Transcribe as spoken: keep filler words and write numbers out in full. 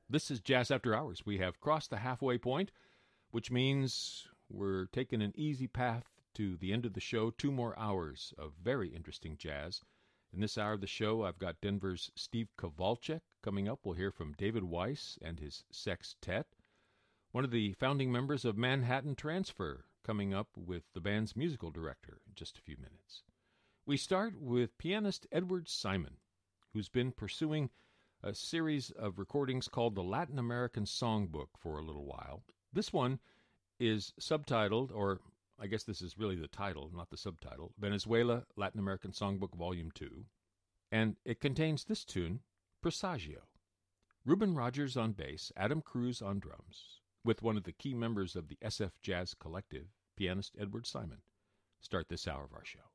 This is Jazz After Hours. We have crossed the halfway point, which means we're taking an easy path to the end of the show. Two more hours of very interesting jazz. In this hour of the show, I've got Denver's Steve Kowalczyk coming up. We'll hear from David Weiss and his sextet. One of the founding members of Manhattan Transfer coming up with the band's musical director in just a few minutes. We start with pianist Edward Simon, who's been pursuing a series of recordings called the Latin American Songbook for a little while. This one is subtitled, or I guess this is really the title, not the subtitle, Venezuela Latin American Songbook Volume two, and it contains this tune, Presagio. Ruben Rogers on bass, Adam Cruz on drums, with one of the key members of the S F Jazz Collective, pianist Edward Simon. Start this hour of our show.